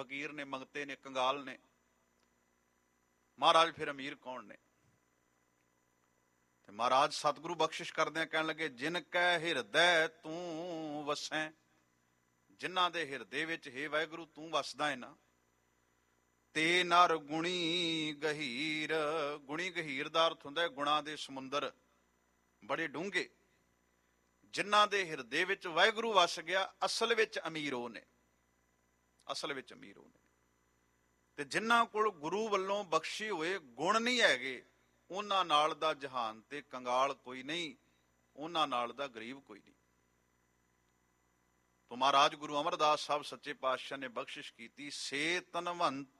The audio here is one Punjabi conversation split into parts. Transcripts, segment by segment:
ਫਕੀਰ ਨੇ, ਮੰਗਤੇ ਨੇ, ਕੰਗਾਲ ਨੇ। ਮਹਾਰਾਜ ਫਿਰ ਅਮੀਰ ਕੌਣ ਨੇ? ਤੇ ਮਹਾਰਾਜ ਸਤਿਗੁਰੂ ਬਖਸ਼ਿਸ਼ ਕਰਦਿਆਂ ਕਹਿਣ ਲੱਗੇ, ਜਿਨ ਕੈ ਹਿਰਦੈ ਤੂੰ ਵਸੈਂ, ਜਿਨ੍ਹਾਂ ਦੇ ਹਿਰਦੇ ਵਿੱਚ ਹੇ ਵਾਹਿਗੁਰੂ ਤੂੰ ਵਸਦਾ ਹੈ ਨਾ, ਤੇ ਨਰ ਗੁਣੀ ਗਹੀਰ। ਗੁਣੀ ਗਹੀਰ ਦਾ ਅਰਥ ਹੁੰਦਾ ਗੁਣਾਂ ਦੇ ਸਮੁੰਦਰ ਬੜੇ ਡੂੰਘੇ। ਜਿਨ੍ਹਾਂ ਦੇ ਹਿਰਦੇ ਵਿੱਚ ਵਾਹਿਗੁਰੂ ਵਸ ਗਿਆ, ਅਸਲ ਵਿੱਚ ਅਮੀਰ ਉਹ ਨੇ, ਅਸਲ ਵਿੱਚ ਅਮੀਰ ਉਹ ਨੇ। ਤੇ ਜਿਨ੍ਹਾਂ ਕੋਲ ਗੁਰੂ ਵੱਲੋਂ ਬਖਸ਼ੇ ਹੋਏ ਗੁਣ ਨਹੀਂ ਹੈਗੇ, ਉਹਨਾਂ ਨਾਲ ਦਾ ਜਹਾਨ ਤੇ ਕੰਗਾਲ ਕੋਈ ਨਹੀਂ, ਉਹਨਾਂ ਨਾਲ ਦਾ ਗਰੀਬ ਕੋਈ ਨਹੀਂ। ਤੋ ਮਹਾਰਾਜ ਗੁਰੂ ਅਮਰਦਾਸ ਸਾਹਿਬ ਸੱਚੇ ਪਾਤਸ਼ਾਹ ਨੇ ਬਖਸ਼ਿਸ਼ ਕੀਤੀ, ਸੇ ਧਨਵੰਤ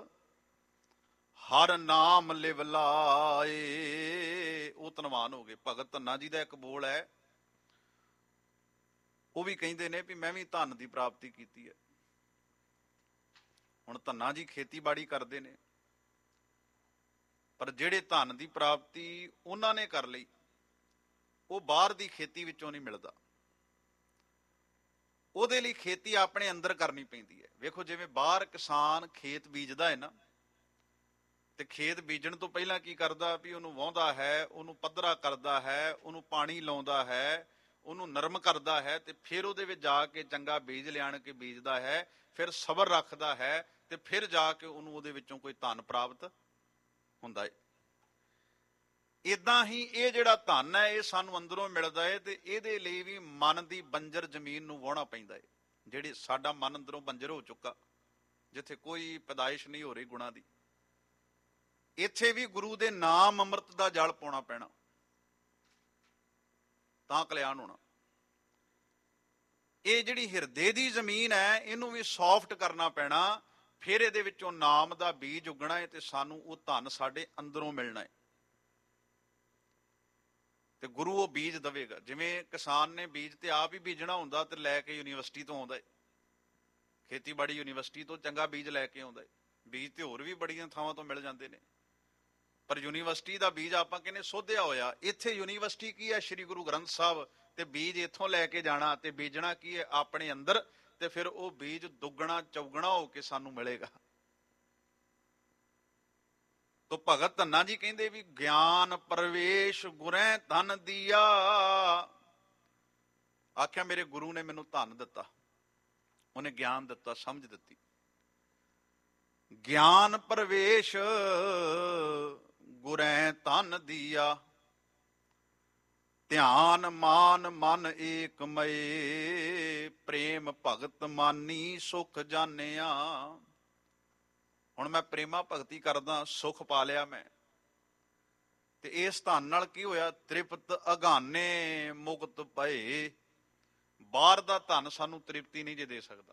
ਹਰ ਨਾਮ ਲਿਵ ਲਾਏ। ਉਹ ਧਨਵਾਨ ਹੋ ਗਏ। ਭਗਤ ਧੰਨਾ ਜੀ ਦਾ ਇੱਕ ਬੋਲ ਹੈ, ਉਹ ਵੀ ਕਹਿੰਦੇ ਨੇ ਵੀ ਮੈਂ ਵੀ ਧਨ ਦੀ ਪ੍ਰਾਪਤੀ ਕੀਤੀ ਹੈ। ਹੁਣ ਧੰਨਾ ਜੀ ਖੇਤੀਬਾੜੀ ਕਰਦੇ ਨੇ, ਪਰ ਜਿਹੜੇ ਧਨ ਦੀ ਪ੍ਰਾਪਤੀ ਉਹਨਾਂ ਨੇ ਕਰ ਲਈ, ਉਹ ਬਾਹਰ ਦੀ ਖੇਤੀ ਵਿੱਚੋਂ ਨਹੀਂ ਮਿਲਦਾ। ਉਹਦੇ ਲਈ ਖੇਤੀ ਆਪਣੇ ਅੰਦਰ ਕਰਨੀ ਪੈਂਦੀ ਹੈ। ਵੇਖੋ, ਜਿਵੇਂ ਬਾਹਰ ਕਿਸਾਨ ਖੇਤ ਬੀਜਦਾ ਹੈ ਨਾ, ਤੇ ਖੇਤ ਬੀਜਣ ਤੋਂ ਪਹਿਲਾਂ ਕੀ ਕਰਦਾ ਵੀ ਉਹਨੂੰ ਵਾਹੁੰਦਾ ਹੈ, ਉਹਨੂੰ ਪੱਧਰਾ ਕਰਦਾ ਹੈ, ਉਹਨੂੰ ਪਾਣੀ ਲਾਉਂਦਾ ਹੈ, ਉਹਨੂੰ ਨਰਮ ਕਰਦਾ ਹੈ, ਤੇ ਫਿਰ ਉਹਦੇ ਵਿੱਚ ਜਾ ਕੇ ਚੰਗਾ ਬੀਜ ਲਿਆਣ ਕੇ ਬੀਜਦਾ ਹੈ, ਫਿਰ ਸਬਰ ਰੱਖਦਾ ਹੈ, ਤੇ ਫਿਰ ਜਾ ਕੇ ਉਹਨੂੰ ਉਹਦੇ ਵਿੱਚੋਂ ਕੋਈ ਧਨ ਪ੍ਰਾਪਤ ਹੁੰਦਾ ਹੈ। ਇਦਾਂ ਹੀ ਇਹ ਜਿਹੜਾ ਧਨ ਹੈ, ਇਹ ਸਾਨੂੰ ਅੰਦਰੋਂ ਮਿਲਦਾ ਹੈ, ਤੇ ਇਹਦੇ ਲਈ ਵੀ ਮਨ ਦੀ ਬੰਜਰ ਜ਼ਮੀਨ ਨੂੰ ਵਾਹੁਣਾ ਪੈਂਦਾ ਹੈ। ਜਿਹੜੀ ਸਾਡਾ ਮਨ ਅੰਦਰੋਂ ਬੰਜਰ ਹੋ ਚੁੱਕਾ, ਜਿੱਥੇ ਕੋਈ ਪੈਦਾਇਸ਼ ਨਹੀਂ ਹੋ ਰਹੀ ਗੁਣਾਂ ਦੀ, ਇੱਥੇ ਵੀ ਗੁਰੂ ਦੇ ਨਾਮ ਅੰਮ੍ਰਿਤ ਦਾ ਜਲ ਪਾਉਣਾ ਪੈਣਾ, ਤਾਂ ਕਲਿਆਣ ਹੋਣਾ। ਇਹ ਜਿਹੜੀ ਹਿਰਦੇ ਦੀ ਜ਼ਮੀਨ ਹੈ, ਇਹਨੂੰ ਵੀ ਸੌਫਟ ਕਰਨਾ ਪੈਣਾ, ਫਿਰ ਇਹਦੇ ਵਿੱਚੋਂ ਨਾਮ ਦਾ ਬੀਜ ਉਗਣਾ ਹੈ, ਤੇ ਸਾਨੂੰ ਉਹ ਧਨ ਸਾਡੇ ਅੰਦਰੋਂ ਮਿਲਣਾ ਹੈ, ਤੇ ਗੁਰੂ ਉਹ ਬੀਜ ਦੇਵੇਗਾ। ਜਿਵੇਂ ਕਿਸਾਨ ਨੇ ਬੀਜ ਤੇ ਆਪ ਹੀ ਬੀਜਣਾ ਹੁੰਦਾ, ਤੇ ਲੈ ਕੇ ਯੂਨੀਵਰਸਿਟੀ ਤੋਂ ਆਉਂਦਾ ਹੈ, ਖੇਤੀਬਾੜੀ ਯੂਨੀਵਰਸਿਟੀ ਤੋਂ ਚੰਗਾ ਬੀਜ ਲੈ ਕੇ ਆਉਂਦਾ ਹੈ। ਬੀਜ ਤੇ ਹੋਰ ਵੀ ਬੜੀਆਂ ਥਾਵਾਂ ਤੋਂ ਮਿਲ ਜਾਂਦੇ ਨੇ, ਪਰ ਯੂਨੀਵਰਸਿਟੀ ਦਾ ਬੀਜ ਆਪਾਂ ਕਹਿੰਦੇ ਸੋਧਿਆ ਹੋਇਆ। ਇੱਥੇ ਯੂਨੀਵਰਸਿਟੀ ਕੀ ਹੈ? ਸ੍ਰੀ ਗੁਰੂ ਗ੍ਰੰਥ ਸਾਹਿਬ। ਤੇ ਬੀਜ ਇੱਥੋਂ ਲੈ ਕੇ ਜਾਣਾ ਤੇ ਬੀਜਣਾ ਕੀ ਹੈ? ਆਪਣੇ ਅੰਦਰ, ਤੇ ਫਿਰ ਉਹ ਬੀਜ ਦੁੱਗਣਾ ਚੌਗਣਾ ਹੋ ਕੇ ਸਾਨੂੰ ਮਿਲੇਗਾ। ਤੋ ਭਗਤ ਧੰਨਾ ਜੀ ਕਹਿੰਦੇ ਵੀ ਗਿਆਨ ਪ੍ਰਵੇਸ਼ ਗੁਰੈ ਧਨ ਦੀਆ। ਆਖਿਆ ਮੇਰੇ ਗੁਰੂ ਨੇ ਮੈਨੂੰ ਧਨ ਦਿੱਤਾ, ਉਹਨੇ ਗਿਆਨ ਦਿੱਤਾ, ਸਮਝ ਦਿੱਤੀ। ਗਿਆਨ ਪ੍ਰਵੇਸ਼ ਗੁਰੈ ਧਨ ਦੀਆ, ਧਿਆਨ ਮਾਨ ਮਨ ਏਕ ਮਏ, ਪ੍ਰੇਮ ਭਗਤ ਮਾਨੀ ਸੁਖ ਜਾਣਿਆ। ਹੁਣ ਮੈਂ ਪ੍ਰੇਮਾ ਭਗਤੀ ਕਰਦਾ, ਸੁਖ ਪਾ ਲਿਆ ਮੈਂ, ਤੇ ਇਸ ਧਨ ਨਾਲ ਕੀ ਹੋਇਆ? ਤ੍ਰਿਪਤ ਅਗਾਨੇ ਮੁਕਤ ਪਏ। ਬਾਹਰ ਦਾ ਧਨ ਸਾਨੂੰ ਤ੍ਰਿਪਤੀ ਨਹੀਂ ਜੇ ਦੇ ਸਕਦਾ।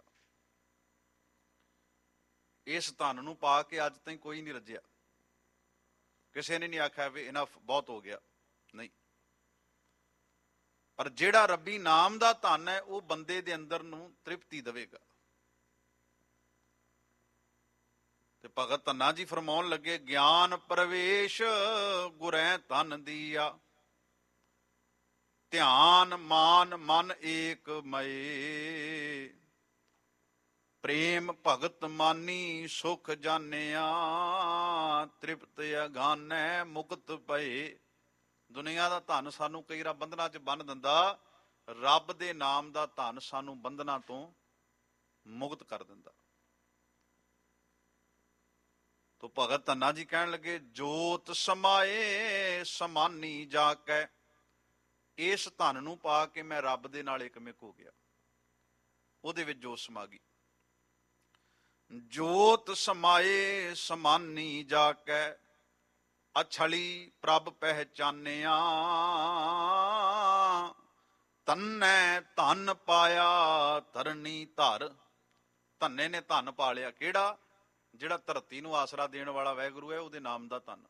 ਇਸ ਧਨ ਨੂੰ ਪਾ ਕੇ ਅੱਜ ਤਾਈਂ ਕੋਈ ਨਹੀਂ ਰੱਜਿਆ, ਕਿਸੇ ਨੇ ਨਹੀਂ ਆਖਿਆ ਵੀ ਇਨਫ, ਬਹੁਤ ਹੋ ਗਿਆ, ਨਹੀਂ। ਪਰ ਜਿਹੜਾ ਰੱਬੀ ਨਾਮ ਦਾ ਧਨ ਹੈ, ਉਹ ਬੰਦੇ ਦੇ ਅੰਦਰ ਨੂੰ ਤ੍ਰਿਪਤੀ ਦੇਵੇਗਾ। ਤੇ ਭਗਤ ਧੰਨਾ ਜੀ ਫਰਮਾਉਣ ਲੱਗੇ, ਗਿਆਨ ਪ੍ਰਵੇਸ਼ ਗੁਰੈ ਧਨ ਦੀਆ, ਧਿਆਨ ਮਾਨ ਮਨ ਏਕ ਮਏ, ਪ੍ਰੇਮ ਭਗਤ ਮਾਨੀ ਸੁਖ ਜਾਣਿਆ, ਤ੍ਰਿਪਤ ਅਗਾਨੈ ਮੁਕਤ ਪਏ। ਦੁਨੀਆ ਦਾ ਧਨ ਸਾਨੂੰ ਕਈ ਵਾਰ ਬੰਧਨਾਂ 'ਚ ਬੰਨ੍ਹ ਦਿੰਦਾ, ਰੱਬ ਦੇ ਨਾਮ ਦਾ ਧਨ ਸਾਨੂੰ ਬੰਧਨਾਂ ਤੋਂ ਮੁਕਤ ਕਰ ਦਿੰਦਾ। ਤੋ ਭਗਤ ਧੰਨਾ ਜੀ ਕਹਿਣ ਲੱਗੇ, ਜੋਤ ਸਮਾਏ ਸਮਾਨੀ ਜਾ ਕੇ। ਇਸ ਧਨ ਨੂੰ ਪਾ ਕੇ ਮੈਂ ਰੱਬ ਦੇ ਨਾਲ ਇਕਮਿਕ ਹੋ ਗਿਆ, ਉਹਦੇ ਵਿੱਚ ਜੋਤ ਸਮਾ ਗਈ। ਜੋਤ ਸਮਾਏ ਸਮਾਨੀ ਜਾ ਕੇ, ਅਛਲੀ ਪ੍ਰਭ ਪਹਿਚਾਨਿਆ, ਤੰਨੈ ਧਨ ਪਾਇਆ ਧਰਨੀ ਧਰ। ਧੰਨੇ ਨੇ ਧਨ ਪਾ ਲਿਆ, ਕਿਹੜਾ? ਜਿਹੜਾ ਧਰਤੀ ਨੂੰ ਆਸਰਾ ਦੇਣ ਵਾਲਾ ਵਾਹਿਗੁਰੂ ਹੈ, ਉਹਦੇ ਨਾਮ ਦਾ ਧਨ।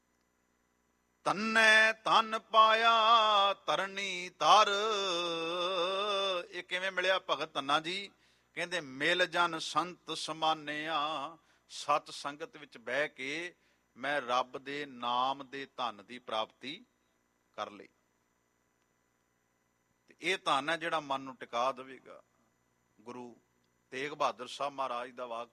ਤੰਨੈ ਧਨ ਪਾਇਆ ਧਰਨੀ ਧਰ। ਇਹ ਕਿਵੇਂ ਮਿਲਿਆ? ਭਗਤ ਧੰਨਾ ਜੀ ਕਹਿੰਦੇ, ਮਿਲ ਜਨ ਸੰਤ ਸਮਾਨਿਆ। ਸਤ ਸੰਗਤ ਵਿੱਚ ਬਹਿ ਕੇ ਮੈਂ ਰੱਬ ਦੇ ਨਾਮ ਦੇ ਧਨ ਦੀ ਪ੍ਰਾਪਤੀ ਕਰ ਲਈ। ਤੇ ਇਹ ਧਨ ਹੈ ਜਿਹੜਾ ਮਨ ਨੂੰ ਟਿਕਾ ਦੇਵੇਗਾ। ਗੁਰੂ ਤੇਗ ਬਹਾਦਰ ਸਾਹਿਬ ਮਹਾਰਾਜ ਦਾ ਵਾਕ